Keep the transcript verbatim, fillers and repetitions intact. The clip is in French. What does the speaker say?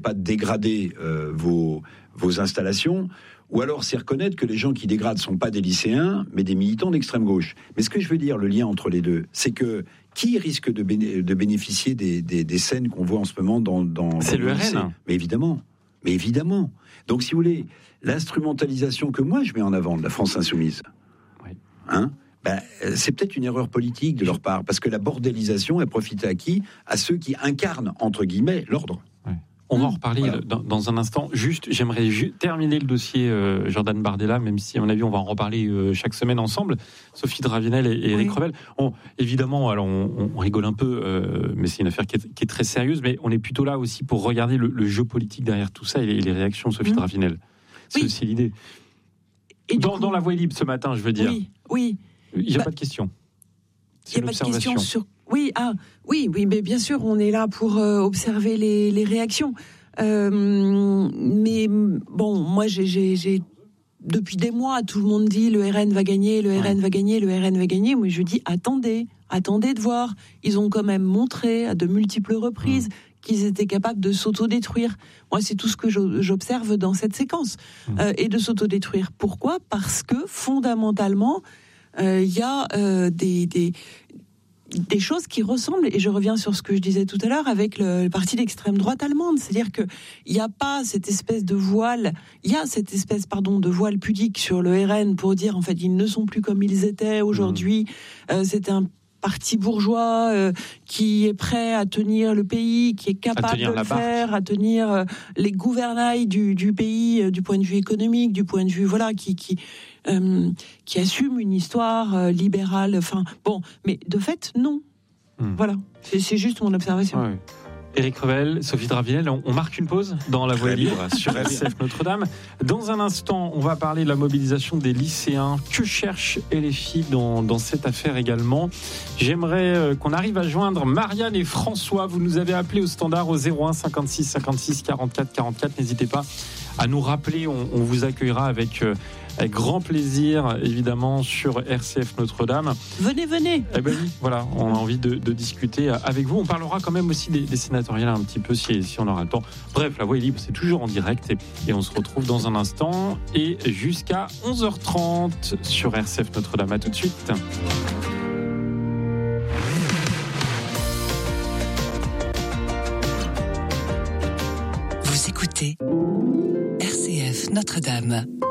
pas dégrader euh, vos, vos installations, ou alors c'est reconnaître que les gens qui dégradent ne sont pas des lycéens, mais des militants d'extrême gauche. Mais ce que je veux dire, le lien entre les deux, c'est que qui risque de, béné- de bénéficier des, des, des scènes qu'on voit en ce moment dans, dans, c'est dans le le lycée ? R N. Mais évidemment, mais évidemment. Donc si vous voulez, l'instrumentalisation que moi je mets en avant de la France insoumise, oui. hein, ben, c'est peut-être une erreur politique de leur part, parce que la bordélisation, elle profite à qui ? À ceux qui incarnent, entre guillemets, l'ordre. Ouais. On va en reparler voilà. dans, dans un instant. Juste, j'aimerais ju- terminer le dossier euh, Jordan Bardella, même si, à mon avis, on va en reparler euh, chaque semaine ensemble. Sophie Dravinel et, et Eric Oui. Revel. On, évidemment, alors on, on rigole un peu, euh, mais c'est une affaire qui est, qui est très sérieuse. Mais on est plutôt là aussi pour regarder le, le jeu politique derrière tout ça et les, et les réactions de Sophie mmh. Dravinel. C'est oui. aussi l'idée. Et dans, coup, dans la voie libre ce matin, je veux dire. Oui, oui. Il n'y a bah, pas de question. Il n'y a pas de question sur. Oui, ah, oui, oui, mais bien sûr, on est là pour euh, observer les, les réactions. Euh, mais bon, moi, j'ai, j'ai, j'ai depuis des mois, tout le monde dit le R N va gagner, le R N ouais. va gagner, le R N va gagner. Moi, je dis attendez, attendez de voir. Ils ont quand même montré à de multiples reprises mmh. qu'ils étaient capables de s'autodétruire. Moi, c'est tout ce que j'observe dans cette séquence mmh. euh, et de s'autodétruire. Pourquoi ? Parce que fondamentalement, il euh, y a euh, des, des des choses qui ressemblent, et je reviens sur ce que je disais tout à l'heure avec le, le parti d'extrême droite allemande, c'est-à-dire que il n'y a pas cette espèce de voile, il y a cette espèce pardon de voile pudique sur le R N pour dire en fait ils ne sont plus comme ils étaient aujourd'hui. Mmh. Euh, c'est un parti bourgeois euh, qui est prêt à tenir le pays, qui est capable de le faire, à tenir euh, les gouvernails du, du pays, euh, du point de vue économique, du point de vue voilà qui qui Euh, qui assume une histoire euh, libérale. Enfin, bon, mais de fait, non. Mmh. Voilà, c'est, c'est juste mon observation. Ouais. Éric Revel, Sophie Dravinel, on, on marque une pause dans la voie libre sur R C F Notre-Dame. Dans un instant, on va parler de la mobilisation des lycéens. Que cherchent L F I dans, dans cette affaire également ? J'aimerais euh, qu'on arrive à joindre Marianne et François. Vous nous avez appelé au standard au zéro un cinquante-six cinquante-six quarante-quatre quarante-quatre. N'hésitez pas à nous rappeler. On, on vous accueillera avec... Euh, Avec grand plaisir, évidemment, sur R C F Notre-Dame. Venez, venez. Eh ben oui, voilà, on a envie de, de discuter avec vous. On parlera quand même aussi des, des sénatoriales un petit peu si, si on aura le temps. Bref, la voie est libre, c'est toujours en direct et, et on se retrouve dans un instant et jusqu'à onze heures trente sur R C F Notre-Dame. À tout de suite. Vous écoutez R C F Notre-Dame.